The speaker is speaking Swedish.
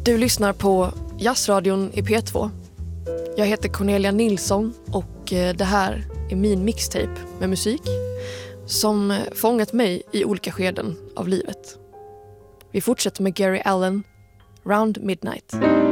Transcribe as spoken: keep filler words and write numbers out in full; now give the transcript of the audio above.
Du lyssnar på Jazzradion i P två. Jag heter Cornelia Nilsson och det här är min mixtape med musik som fångat mig i olika skeden av livet. Vi fortsätter med Gary Allan, Round Midnight.